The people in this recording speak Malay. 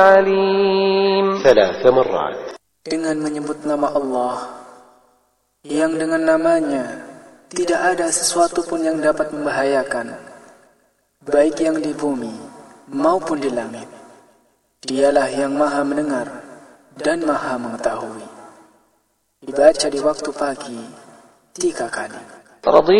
عليم 3 مرات. Dengan menyebut nama Allah, yang dengan namanya tidak ada sesuatu pun yang dapat membahayakan, baik yang di bumi maupun di langit. Dialah yang maha mendengar dan maha mengetahui. Dibaca di waktu pagi 3 kali.